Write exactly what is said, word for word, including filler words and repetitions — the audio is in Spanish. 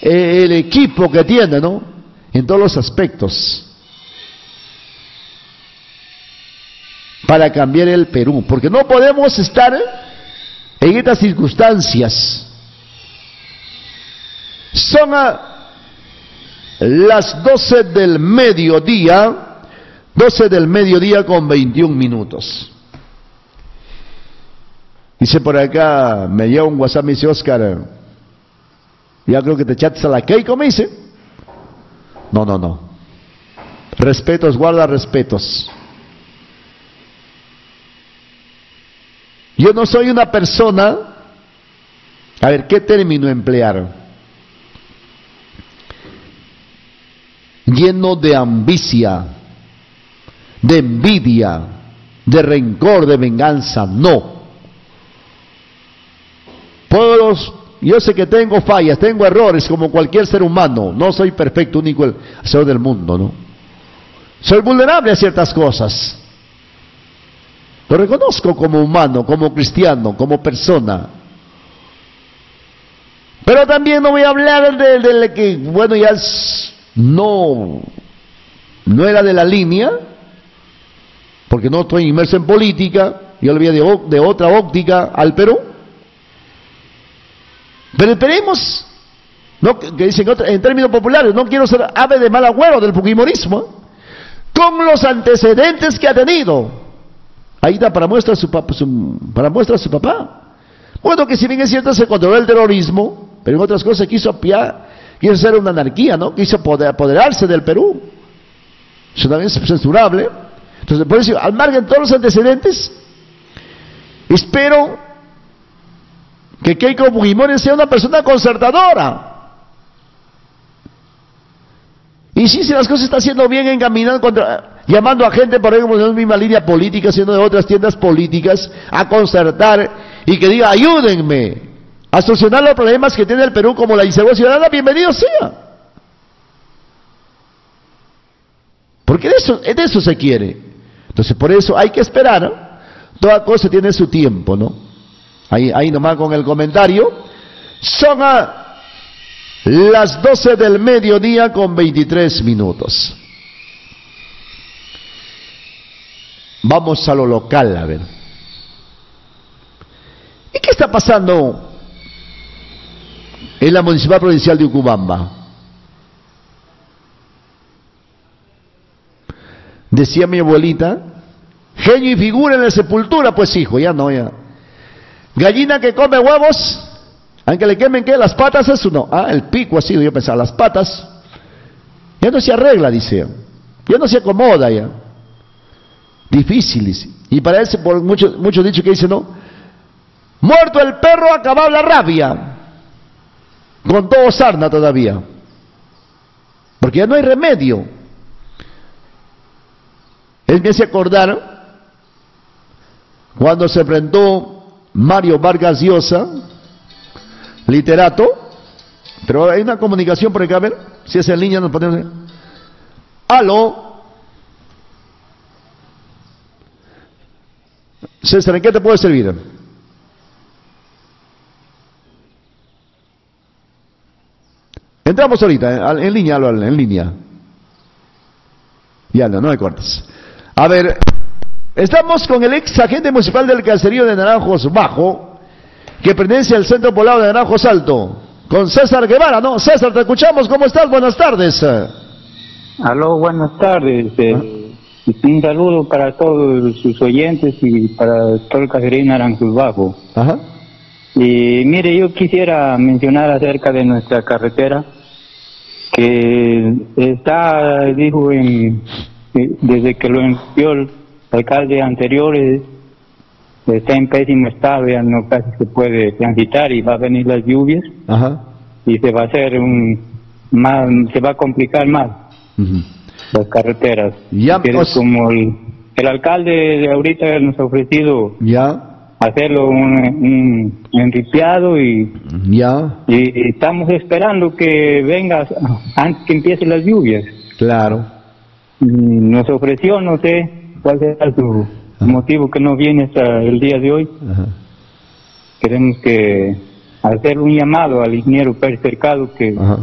eh, el equipo que tiene, ¿no? En todos los aspectos. Para cambiar el Perú. Porque no podemos estar en estas circunstancias. Son a las doce del mediodía, doce del mediodía con veintiún minutos. Dice por acá, me llega un WhatsApp, me dice Oscar, ya creo que te chates a la Keiko, me dice. No, no, no. Respetos, guarda respetos. Yo no soy una persona, a ver, ¿qué término emplear? Lleno de ambicia, de envidia, de rencor, de venganza, no. Puedo, yo sé que tengo fallas, tengo errores como cualquier ser humano, no soy perfecto, único el Señor del mundo, ¿no? Soy vulnerable a ciertas cosas. Lo reconozco como humano, como cristiano, como persona. Pero también no voy a hablar de, de, de que, bueno, ya es, no, no era de la línea, porque no estoy inmerso en política, yo le voy de, de otra óptica al Perú. Pero esperemos, ¿no? que, que dicen en términos populares, no quiero ser ave de mal agüero del fujimorismo, con los antecedentes que ha tenido. Ahí está para muestra su, su, para muestra su papá. Bueno, que si bien es cierto se controló el terrorismo, pero en otras cosas quiso apiar, quiso hacer una anarquía, ¿no? Quiso poder, apoderarse del Perú. Eso también es censurable. Entonces, por eso, al margen de todos los antecedentes, espero que Keiko Fujimori sea una persona concertadora. Y sí, si las cosas están haciendo bien encaminadas contra, llamando a gente, por ejemplo, de la misma línea política, siendo de otras tiendas políticas, a concertar y que diga, ayúdenme a solucionar los problemas que tiene el Perú como la inseguridad ciudadana, bienvenido sea. Porque de eso, de eso se quiere. Entonces, por eso hay que esperar, ¿no? Toda cosa tiene su tiempo, ¿no? Ahí, ahí nomás con el comentario. Son a las doce del mediodía con veintitrés minutos. Vamos a lo local, a ver. ¿Y qué está pasando en la Municipal Provincial de Ucubamba? Decía mi abuelita, genio y figura en la sepultura, pues hijo, ya no, ya. Gallina que come huevos, aunque le quemen, ¿qué? Las patas, eso no. Ah, el pico ha sido, yo pensaba, las patas. Ya no se arregla, dice. Ya no se acomoda, ya. Difícil, dice. Y para eso, por muchos muchos dichos que dicen, no. Muerto el perro, acabado la rabia. Con todo sarna todavía. Porque ya no hay remedio. Él me hace acordar cuando se enfrentó Mario Vargas Llosa, literato, pero hay una comunicación por acá, a ver, si es en línea nos ponemos. Aló. César, ¿en qué te puedo servir? Entramos ahorita, en, en línea, aló, en línea. Ya no, no me cortes. A ver, estamos con el ex agente municipal del caserío de Naranjos Bajo, que pertenece al centro poblado de Naranjos Alto, con César Guevara, ¿no? César, te escuchamos, ¿cómo estás? Buenas tardes. Aló, buenas tardes. Eh, ¿Ah? Un saludo para todos sus oyentes y para todo el caserío de Naranjos Bajo. Ajá. Y mire, yo quisiera mencionar acerca de nuestra carretera, que está, dijo, en, desde que lo envió el alcalde anterior, está en pésimo estado, ya no casi se puede transitar y va a venir las lluvias. Ajá. Y se va a hacer un más, se va a complicar más uh-huh. las carreteras. Ya, os... como el, el alcalde de ahorita nos ha ofrecido ya hacerlo un, un enripiado y ya y estamos esperando que venga antes que empiecen las lluvias. Claro. Y nos ofreció, no sé cuál será su Ajá. motivo que no viene hasta el día de hoy. Ajá. Queremos que hacer un llamado al ingeniero Pérez Cercado que Ajá.